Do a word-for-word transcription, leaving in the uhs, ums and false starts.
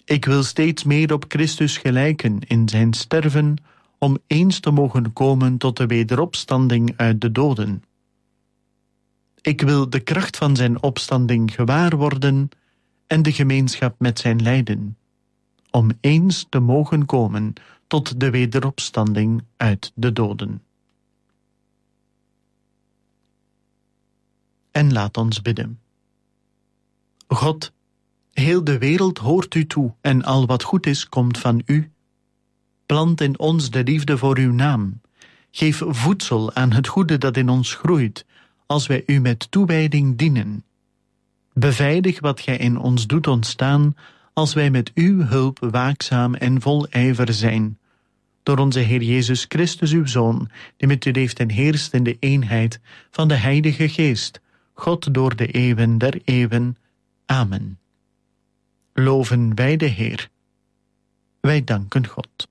Ik wil steeds meer op Christus gelijken in zijn sterven, om eens te mogen komen tot de wederopstanding uit de doden. Ik wil de kracht van zijn opstanding gewaar worden en de gemeenschap met zijn lijden, om eens te mogen komen tot de wederopstanding uit de doden. En laat ons bidden. God, heel de wereld hoort u toe en al wat goed is komt van u. Plant in ons de liefde voor uw naam. Geef voedsel aan het goede dat in ons groeit, als wij u met toewijding dienen. Beveilig wat gij in ons doet ontstaan, als wij met uw hulp waakzaam en vol ijver zijn. Door onze Heer Jezus Christus, uw Zoon, die met u leeft en heerst in de eenheid van de Heilige Geest, God door de eeuwen der eeuwen. Amen. Loven wij de Heer. Wij danken God.